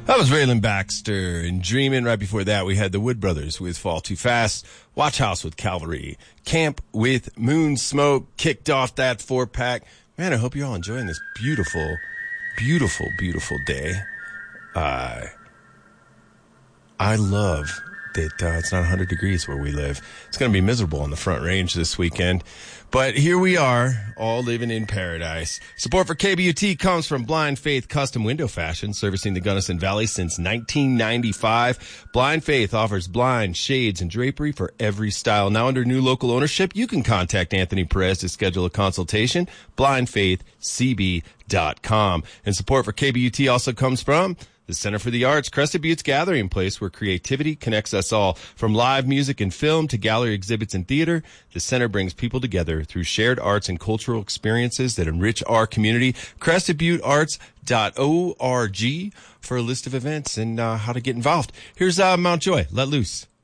That was Raylan Baxter and Dreamin'. Right before that, we had the Wood Brothers with Fall Too Fast, Watch House with Cavalry, Camp with Moon Smoke, kicked off that 4-pack. Man, I hope you're all enjoying this beautiful, beautiful, beautiful day. I love that it's not 100 degrees where we live. It's going to be miserable on the Front Range this weekend. But here we are, all living in paradise. Support for KBUT comes from Blind Faith Custom Window Fashion, servicing the Gunnison Valley since 1995. Blind Faith offers blinds, shades, and drapery for every style. Now under new local ownership, you can contact Anthony Perez to schedule a consultation. BlindFaithCB.com. And support for KBUT also comes from the Center for the Arts, Crested Butte's gathering place where creativity connects us all. From live music and film to gallery exhibits and theater, the center brings people together through shared arts and cultural experiences that enrich our community. CrestedButteArts.org for a list of events and how to get involved. Here's Mount Joy, Let Loose.